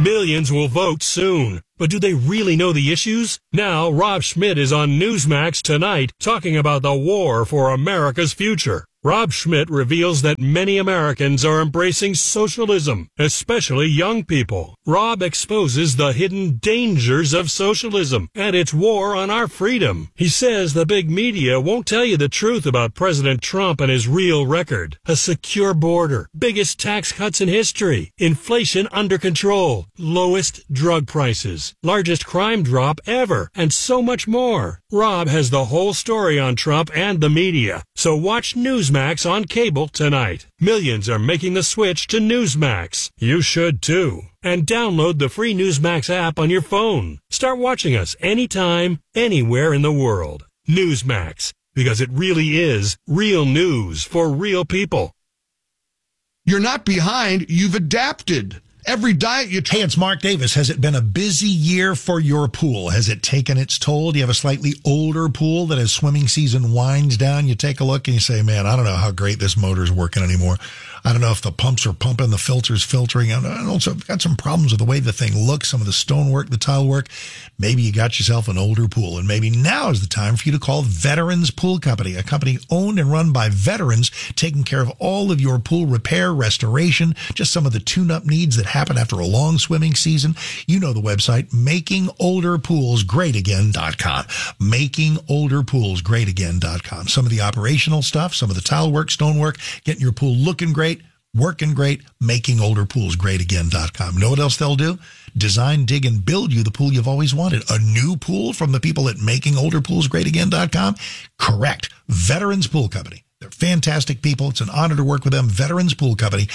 Millions will vote soon. But do they really know the issues? Now, Rob Schmidt is on Newsmax tonight talking about the war for America's future. Rob Schmidt reveals that many Americans are embracing socialism, especially young people. Rob exposes the hidden dangers of socialism and its war on our freedom. He says the big media won't tell you the truth about President Trump and his real record. A secure border, biggest tax cuts in history, inflation under control, lowest drug prices, largest crime drop ever, and so much more. Rob has the whole story on Trump and the media, so watch Newsmax on cable tonight. Millions are making the switch to Newsmax. You should too. And download the free Newsmax app on your phone. Start watching us anytime, anywhere in the world. Newsmax, because it really is real news for real people. You're not behind, you've adapted. Every diet you Hey, it's Mark Davis. Has it been a busy year for your pool? Has it taken its toll? Do you have a slightly older pool that as swimming season winds down, you take a look and you say, man, I don't know how great this motor's working anymore. I don't know if the pumps are pumping, the filter's filtering. And also, I've got some problems with the way the thing looks, some of the stonework, the tile work. Maybe you got yourself an older pool, and maybe now is the time for you to call Veterans Pool Company, a company owned and run by veterans, taking care of all of your pool repair, restoration, just some of the tune-up needs that happen after a long swimming season. You know the website, makingolderpoolsgreatagain.com. Makingolderpoolsgreatagain.com. Some of the operational stuff, some of the tile work, stonework, getting your pool looking great, working great, makingolderpoolsgreatagain.com. Know what else they'll do? Design, dig, and build you the pool you've always wanted. A new pool from the people at makingolderpoolsgreatagain.com? Correct. Veterans Pool Company. They're fantastic people. It's an honor to work with them. Veterans Pool Company,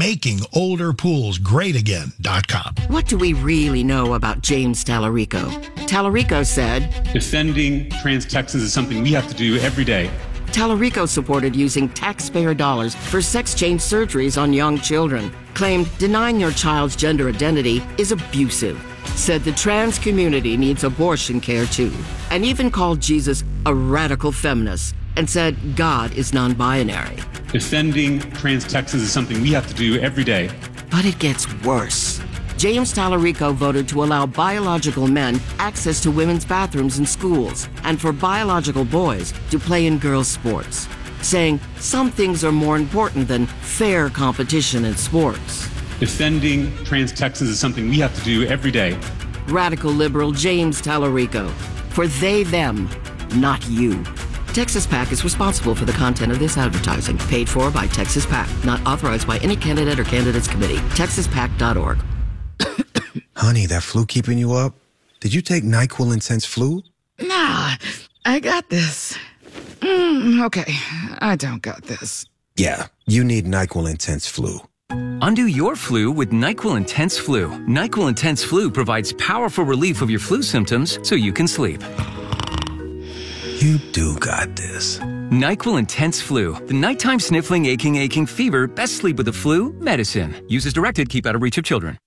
makingolderpoolsgreatagain.com. What do we really know about James Tallarico? Tallarico said, defending trans Texans is something we have to do every day. Tallarico supported using taxpayer dollars for sex change surgeries on young children, claimed denying your child's gender identity is abusive, said the trans community needs abortion care too, and even called Jesus a radical feminist, and said God is non-binary. Defending trans Texans is something we have to do every day. But it gets worse. James Tallarico voted to allow biological men access to women's bathrooms in schools and for biological boys to play in girls' sports, saying some things are more important than fair competition in sports. Defending trans Texans is something we have to do every day. Radical liberal James Tallarico. For they, them, not you. Texas PAC is responsible for the content of this advertising, paid for by Texas PAC, not authorized by any candidate or candidates committee. TexasPAC.org. Honey, that flu keeping you up? Did you take NyQuil Intense Flu? Nah, I got this. Okay, I don't got this. Yeah, you need NyQuil Intense Flu. Undo your flu with NyQuil Intense Flu. NyQuil Intense Flu provides powerful relief of your flu symptoms so you can sleep. You do got this. NyQuil Intense Flu. The nighttime sniffling, aching fever. Best sleep with the flu medicine. Use as directed. Keep out of reach of children.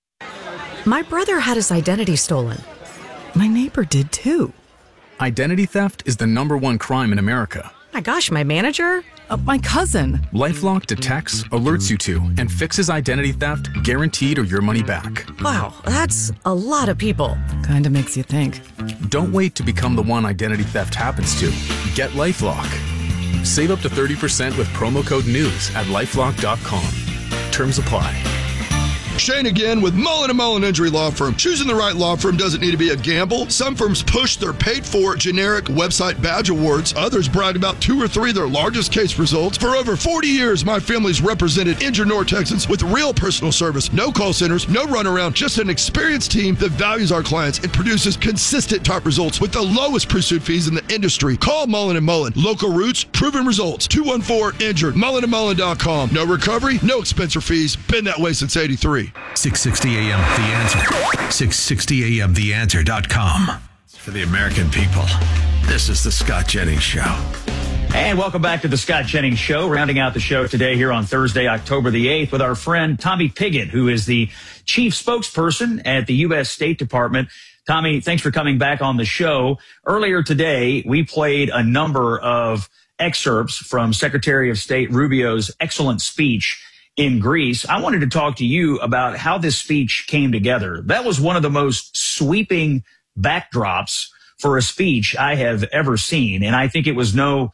My brother had his identity stolen. My neighbor did too. Identity theft is the #1 crime in America. My gosh, my manager? My cousin. LifeLock detects, alerts you to, and fixes identity theft, guaranteed or your money back. Wow, that's a lot of people. Kinda makes you think. Don't wait to become the one identity theft happens to. Get LifeLock. Save up to 30% with promo code NEWS at LifeLock.com. Terms apply. Shane again with Mullen & Mullen Injury Law Firm. Choosing the right law firm doesn't need to be a gamble. Some firms push their paid-for generic website badge awards. Others brag about 2 or 3 of their largest case results. For over 40 years, my family's represented injured North Texans with real personal service. No call centers, no runaround, just an experienced team that values our clients and produces consistent top results with the lowest pursuit fees in the industry. Call Mullen & Mullen. Local roots, proven results. 214-INJURED. MullenandMullen.com. No recovery, no expense or fees. Been that way since '83. 660 AM, The Answer. 660 AM, TheAnswer.com. For the American people, this is the Scott Jennings Show. And welcome back to the Scott Jennings Show. Rounding out the show today here on Thursday, October the 8th, with our friend Tommy Pigott, who is the chief spokesperson at the U.S. State Department. Tommy, thanks for coming back on the show. Earlier today, we played a number of excerpts from Secretary of State Rubio's excellent speech in Greece. I wanted to talk to you about how this speech came together. That was one of the most sweeping backdrops for a speech I have ever seen. And I think it was no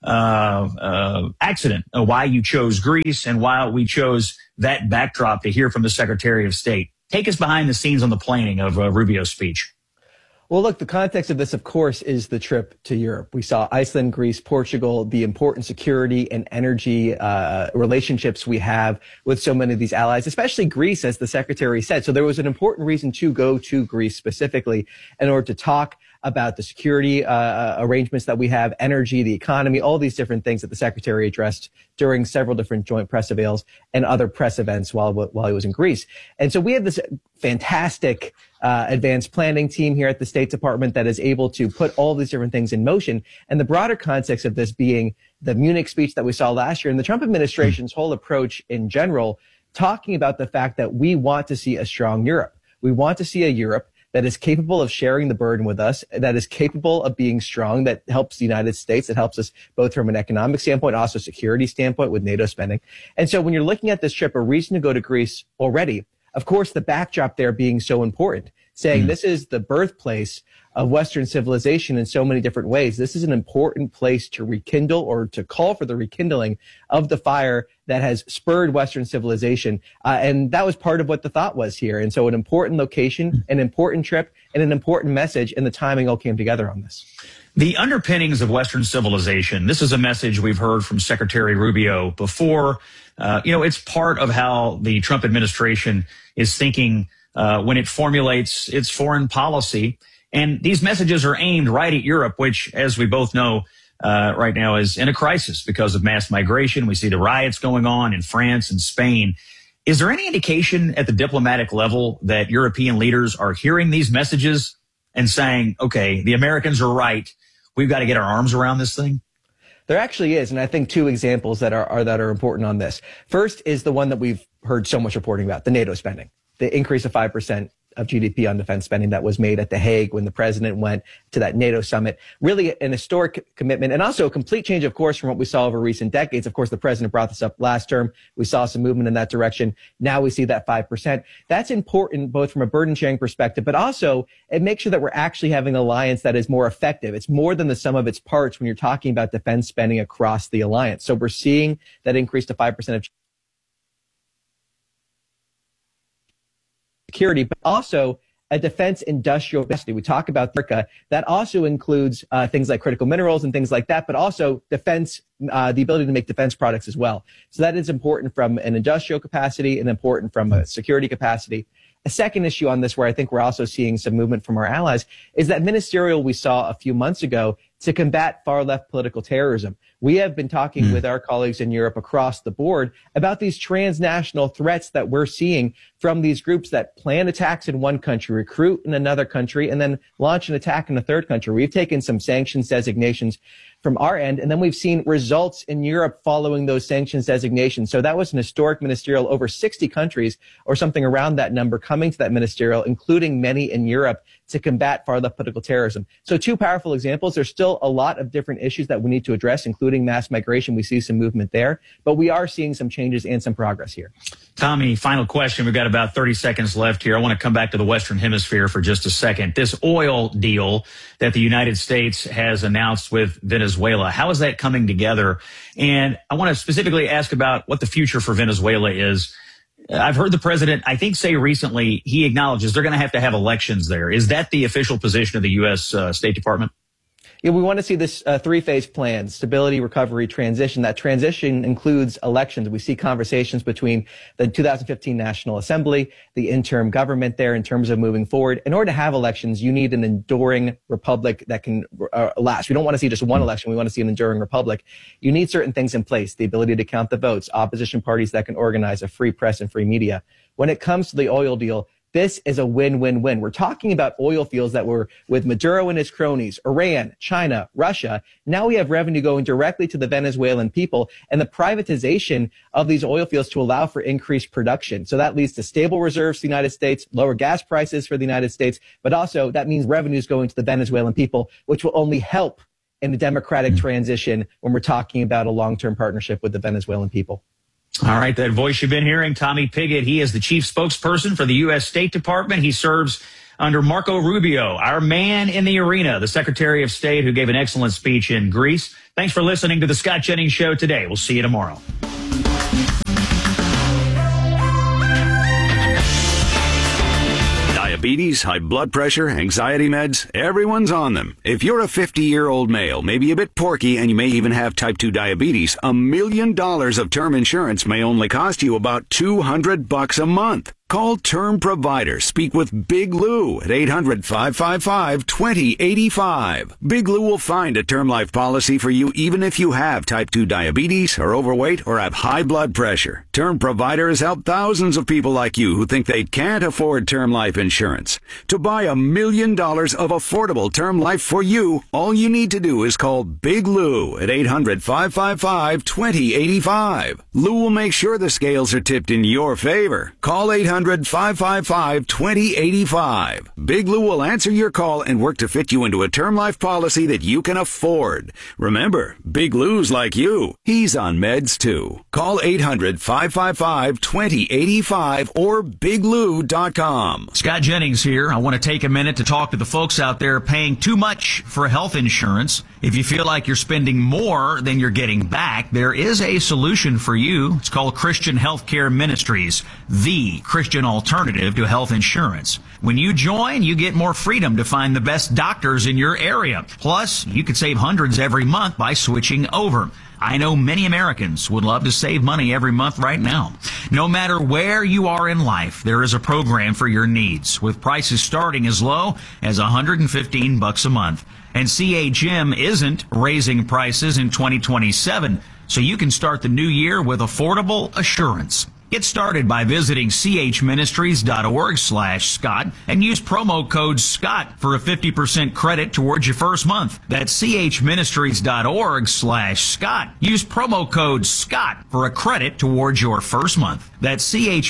accident why you chose Greece and why we chose that backdrop to hear from the Secretary of State. Take us behind the scenes on the planning of Rubio's speech. Well, look, the context of this, of course, is the trip to Europe. We saw Iceland, Greece, Portugal, the important security and energy relationships we have with so many of these allies, especially Greece, as the secretary said. So there was an important reason to go to Greece specifically in order to talk about the security arrangements that we have, energy, the economy, all these different things that the secretary addressed during several different joint press avails and other press events while he was in Greece. And so we have this fantastic advanced planning team here at the State Department that is able to put all these different things in motion. And the broader context of this being the Munich speech that we saw last year and the Trump administration's whole approach in general, talking about the fact that we want to see a strong Europe. We want to see a Europe that is capable of sharing the burden with us, that is capable of being strong, that helps the United States, that helps us both from an economic standpoint, also security standpoint with NATO spending. And so when you're looking at this trip, a reason to go to Greece already, of course, the backdrop there being so important, saying this is the birthplace of Western civilization in so many different ways. This is an important place to rekindle or to call for the rekindling of the fire that has spurred Western civilization. And that was part of what the thought was here. And so an important location, an important trip, and an important message, and the timing all came together on this. The underpinnings of Western civilization. This is a message we've heard from Secretary Rubio before. It's part of how the Trump administration is thinking when it formulates its foreign policy. And these messages are aimed right at Europe, which, as we both know, right now is in a crisis because of mass migration. We see the riots going on in France and Spain. Is there any indication at the diplomatic level that European leaders are hearing these messages and saying, okay, the Americans are right, we've got to get our arms around this thing? There actually is, and I think two examples that are important on this. First is the one that we've heard so much reporting about, the NATO spending, the increase of 5% of GDP on defense spending that was made at The Hague when the president went to that NATO summit. Really an historic commitment and also a complete change, of course, from what we saw over recent decades. Of course, the president brought this up last term. We saw some movement in that direction. Now we see that 5%. That's important both from a burden sharing perspective, but also it makes sure that we're actually having an alliance that is more effective. It's more than the sum of its parts when you're talking about defense spending across the alliance. So we're seeing that increase to 5% of security, but also a defense industrial capacity. We talk about America. That also includes things like critical minerals and things like that, but also defense, the ability to make defense products as well. So that is important from an industrial capacity and important from a security capacity. A second issue on this, where I think we're also seeing some movement from our allies, is that ministerial we saw a few months ago to combat far-left political terrorism. We have been talking with our colleagues in Europe across the board about these transnational threats that we're seeing from these groups that plan attacks in one country, recruit in another country, and then launch an attack in a third country. We've taken some sanctions designations from our end, and then we've seen results in Europe following those sanctions designations. So that was an historic ministerial, over 60 countries or something around that number coming to that ministerial, including many in Europe, to combat far-left political terrorism. So two powerful examples. There's still a lot of different issues that we need to address, including mass migration. We see some movement there, but we are seeing some changes and some progress here. Tommy, final question. We've got about 30 seconds left here. I want to come back to the Western Hemisphere for just a second. This oil deal that the United States has announced with Venezuela, how is that coming together? And I want to specifically ask about what the future for Venezuela is. I've heard the president, I think, say recently he acknowledges they're going to have elections there. Is that the official position of the U.S. State Department? Yeah, we want to see this three-phase plan: stability, recovery, transition. That transition includes elections. We see conversations between the 2015 National Assembly, the interim government there in terms of moving forward. In order to have elections, you need an enduring republic that can last. We don't want to see just one election. We want to see an enduring republic. You need certain things in place: the ability to count the votes, opposition parties that can organize, a free press and free media. When it comes to the oil deal, this is a win-win-win. We're talking about oil fields that were with Maduro and his cronies, Iran, China, Russia. Now we have revenue going directly to the Venezuelan people and the privatization of these oil fields to allow for increased production. So that leads to stable reserves for the United States, lower gas prices for the United States, but also that means revenues going to the Venezuelan people, which will only help in the democratic transition when we're talking about a long-term partnership with the Venezuelan people. All right, that voice you've been hearing, Tommy Pigott, he is the chief spokesperson for the U.S. State Department. He serves under Marco Rubio, our man in the arena, the Secretary of State who gave an excellent speech in Greece. Thanks for listening to the Scott Jennings Show today. We'll see you tomorrow. Diabetes, high blood pressure, anxiety meds, everyone's on them. If you're a 50-year-old male, maybe a bit porky, and you may even have type 2 diabetes, $1 million of term insurance may only cost you about $200 a month. Call Term Provider. Speak with Big Lou at 800-555-2085. Big Lou will find a term life policy for you even if you have type 2 diabetes, are overweight, or have high blood pressure. Term Provider has helped thousands of people like you who think they can't afford term life insurance. To buy $1 million of affordable term life for you, all you need to do is call Big Lou at 800-555-2085. Lou will make sure the scales are tipped in your favor. Call 800-555-2085. Big Lou will answer your call and work to fit you into a term life policy that you can afford. Remember, Big Lou's like you. He's on meds too. Call 800-555-2085 or biglou.com. Scott Jennings here. I want to take a minute to talk to the folks out there paying too much for health insurance. If you feel like you're spending more than you're getting back, there is a solution for you. It's called Christian Healthcare Ministries, the Christian alternative to health insurance. When you join, you get more freedom to find the best doctors in your area. Plus, you could save hundreds every month by switching over. I know many Americans would love to save money every month right now. No matter where you are in life, there is a program for your needs, with prices starting as low as $115 a month. And CHM isn't raising prices in 2027, so you can start the new year with affordable assurance. Get started by visiting chministries.org/Scott and use promo code SCOTT for a 50% credit towards your first month. That's chministries.org/Scott. Use promo code SCOTT for a credit towards your first month. That's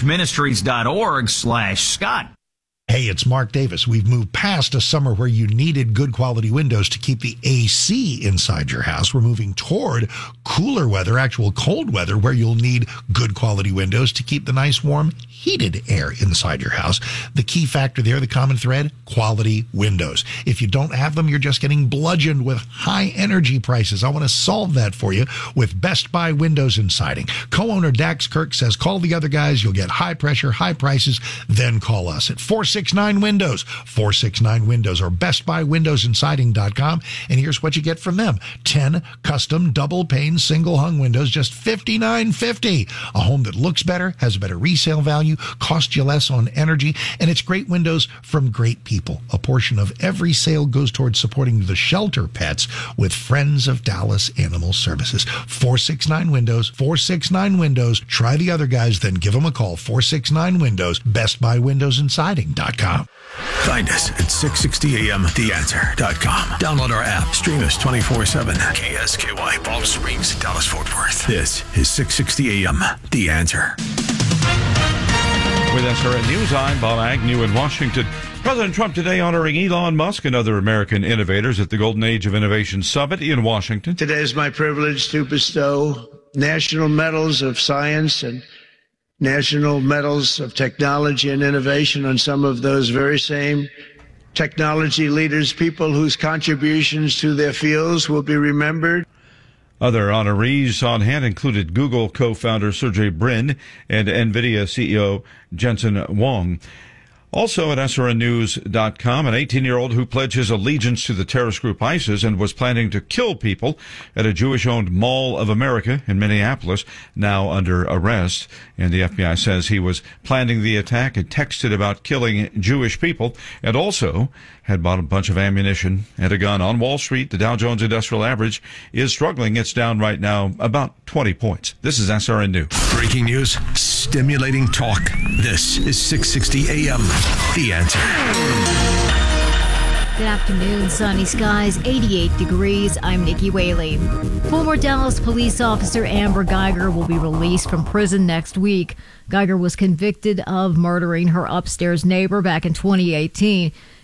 chministries.org/Scott. Hey, it's Mark Davis. We've moved past a summer where you needed good quality windows to keep the AC inside your house. We're moving toward cooler weather, actual cold weather, where you'll need good quality windows to keep the nice, warm, heated air inside your house. The key factor there, the common thread, quality windows. If you don't have them, you're just getting bludgeoned with high energy prices. I want to solve that for you with Best Buy Windows and Siding. Co-owner Dax Kirk says, call the other guys. You'll get high pressure, high prices. Then call us at 469 Windows, 469 Windows, or bestbuywindowsandsiding.com. And here's what you get from them. 10 custom double pane single hung windows, just $59.50. A home that looks better, has a better resale value, costs you less on energy, and it's great windows from great people. A portion of every sale goes towards supporting the shelter pets with Friends of Dallas Animal Services. 469 Windows, 469 Windows. Try the other guys, then give them a call. 469 Windows, bestbuywindowsandsiding.com. Find us at 660amtheanswer.com. Download our app. Stream us 24/7. KSKY, Palm Springs, Dallas, Fort Worth. This is 660 AM, The Answer. With SRN News, I'm Bob Agnew in Washington. President Trump today honoring Elon Musk and other American innovators at the Golden Age of Innovation Summit in Washington. Today is my privilege to bestow national medals of science and national medals of technology and innovation on some of those very same technology leaders, people whose contributions to their fields will be remembered. Other honorees on hand included Google co-founder Sergey Brin and NVIDIA CEO Jensen Huang. Also at SRNnews.com, an 18-year-old who pledged his allegiance to the terrorist group ISIS and was planning to kill people at a Jewish-owned Mall of America in Minneapolis, now under arrest. And the FBI says he was planning the attack and texted about killing Jewish people, and also had bought a bunch of ammunition and a gun. On Wall Street, the Dow Jones Industrial Average is struggling. It's down right now about 20 points. This is SRN News. Breaking news, stimulating talk. This is 660 AM, The Answer. Good afternoon. Sunny skies, 88 degrees. I'm Nikki Whaley. Former Dallas police officer Amber Geiger will be released from prison next week. Geiger was convicted of murdering her upstairs neighbor back in 2018.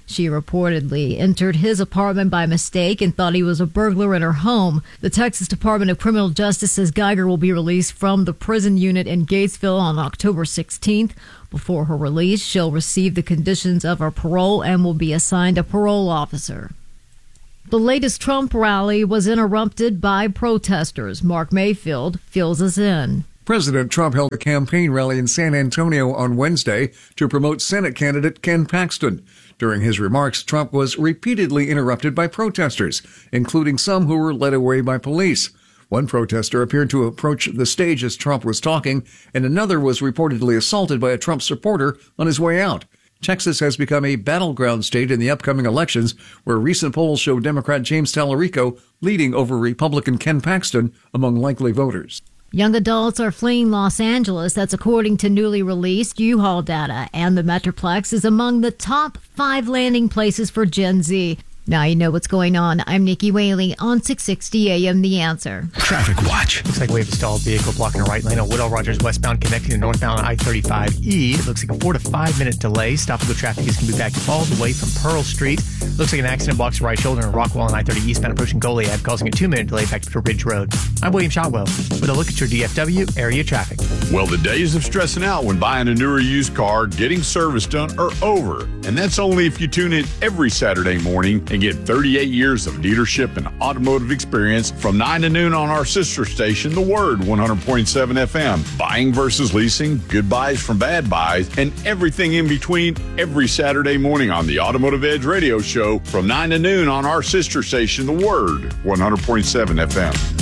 She reportedly entered his apartment by mistake and thought he was a burglar in her home. The Texas Department of Criminal Justice says Geiger will be released from the prison unit in Gatesville on October 16th. Before her release, she'll receive the conditions of her parole and will be assigned a parole officer. The latest Trump rally was interrupted by protesters. Mark Mayfield fills us in. President Trump held a campaign rally in San Antonio on Wednesday to promote Senate candidate Ken Paxton. During his remarks, Trump was repeatedly interrupted by protesters, including some who were led away by police. One protester appeared to approach the stage as Trump was talking, and another was reportedly assaulted by a Trump supporter on his way out. Texas has become a battleground state in the upcoming elections, where recent polls show Democrat James Tallarico leading over Republican Ken Paxton among likely voters. Young adults are fleeing Los Angeles. That's according to newly released U-Haul data. And the Metroplex is among the top 5 landing places for Gen Z. Now you know what's going on. I'm Nikki Whaley on 660 AM The Answer. Traffic Watch. Looks like we have a stalled vehicle blocking the right lane on Woodall Rogers westbound connecting to northbound I-35E. It looks like a 4 to 5 minute delay. Stop-and-go traffic is going to be back all the way from Pearl Street. Looks like an accident blocks the right shoulder in Rockwell and I-30 eastbound approaching Goliad, causing a 2-minute delay back to Ridge Road. I'm William Shotwell with a look at your DFW area traffic. Well, the days of stressing out when buying a newer used car, getting service done are over. And that's only if you tune in every Saturday morning and get 38 years of dealership and automotive experience from 9 to noon on our sister station, The Word, 100.7 FM. Buying versus leasing, good buys from bad buys, and everything in between every Saturday morning on the Automotive Edge radio show from 9 to noon on our sister station, The Word, 100.7 FM.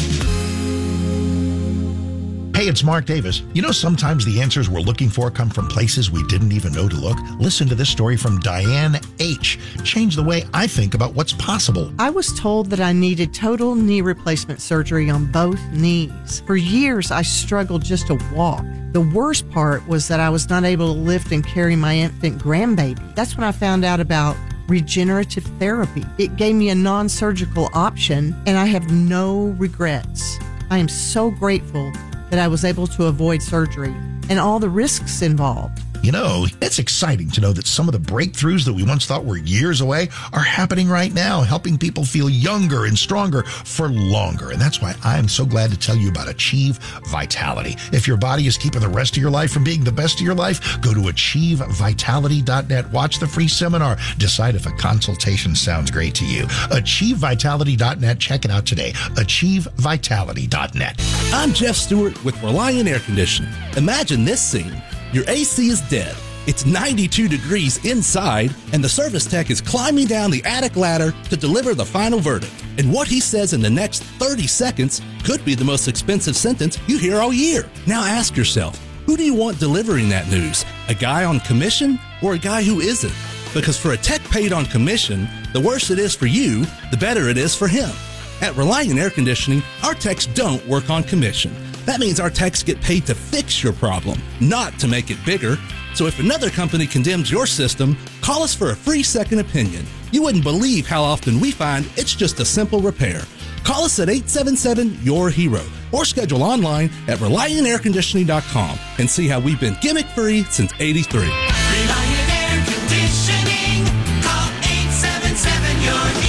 Hey, it's Mark Davis. You know, sometimes the answers we're looking for come from places we didn't even know to look. Listen to this story from Diane H. Changed the way I think about what's possible. I was told that I needed total knee replacement surgery on both knees. For years, I struggled just to walk. The worst part was that I was not able to lift and carry my infant grandbaby. That's when I found out about regenerative therapy. It gave me a non-surgical option, and I have no regrets. I am so grateful that I was able to avoid surgery and all the risks involved. You know, it's exciting to know that some of the breakthroughs that we once thought were years away are happening right now, helping people feel younger and stronger for longer. And that's why I'm so glad to tell you about Achieve Vitality. If your body is keeping the rest of your life from being the best of your life, go to achievevitality.net. Watch the free seminar. Decide if a consultation sounds great to you. Achievevitality.net. Check it out today. Achievevitality.net. I'm Jeff Stewart with Reliant Air Conditioning. Imagine this scene. Your AC is dead. It's 92 degrees inside, and the service tech is climbing down the attic ladder to deliver the final verdict. And what he says in the next 30 seconds could be the most expensive sentence you hear all year. Now ask yourself, who do you want delivering that news? A guy on commission or a guy who isn't? Because for a tech paid on commission, the worse it is for you, the better it is for him. At Reliant Air Conditioning, our techs don't work on commission. That means our techs get paid to fix your problem, not to make it bigger. So if another company condemns your system, call us for a free second opinion. You wouldn't believe how often we find it's just a simple repair. Call us at 877-YOUR-HERO or schedule online at ReliantAirConditioning.com and see how we've been gimmick-free since '83. Reliant Air Conditioning. Call 877-YOUR-HERO.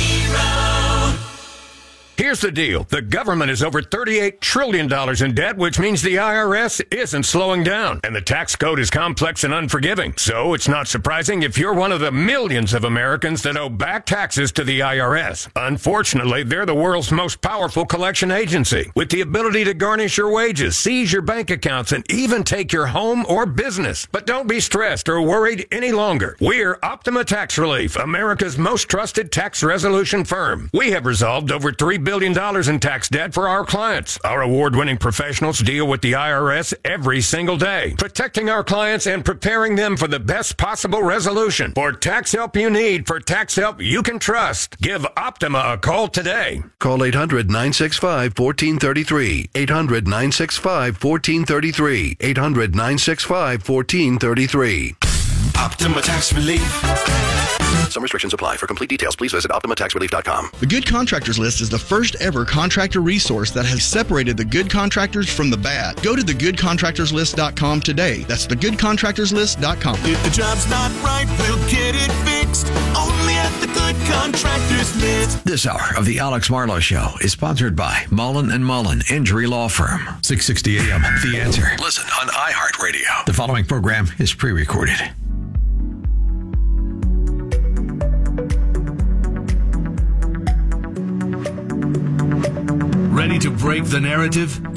Here's the deal. The government is over $38 trillion in debt, which means the IRS isn't slowing down. And the tax code is complex and unforgiving. So it's not surprising if you're one of the millions of Americans that owe back taxes to the IRS. Unfortunately, they're the world's most powerful collection agency, with the ability to garnish your wages, seize your bank accounts, and even take your home or business. But don't be stressed or worried any longer. We're Optima Tax Relief, America's most trusted tax resolution firm. We have resolved over $3 billion in tax debt for our clients. Our award-winning professionals deal with the IRS every single day, protecting our clients and preparing them for the best possible resolution. For tax help you need, for tax help you can trust, give Optima a call today. Call 800-965-1433. 800-965-1433. 800-965-1433. Optima Tax Relief. Some restrictions apply. For complete details, please visit OptimaTaxRelief.com. The Good Contractors List is the first ever contractor resource that has separated the good contractors from the bad. Go to thegoodcontractorslist.com today. That's thegoodcontractorslist.com. If the job's not right, we'll get it fixed. Only The Good Contractors List. This hour of the Alex Marlowe Show is sponsored by Mullen & Mullen Injury Law Firm. 660 AM, The Answer. Listen on iHeartRadio. The following program is pre-recorded. Ready to break the narrative?